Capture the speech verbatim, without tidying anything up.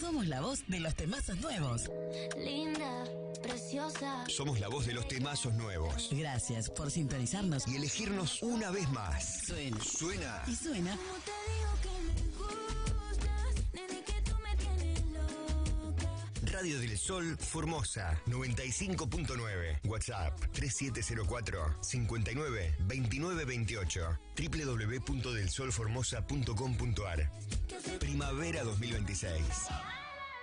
Somos la voz de los temazos nuevos. Linda, preciosa. Somos la voz de los temazos nuevos. Gracias por sintonizarnos Y elegirnos una vez más. Suena. Suena. Y suena. Como te digo que me gustas, nene, que tú me tienes loca. Radio del Sol Formosa noventa y cinco punto nueve. WhatsApp tres siete cero cuatro, cinco nueve, dos nueve dos ocho. doble u doble u doble u punto del sol formosa punto com punto a r. Primavera dos mil veintiséis.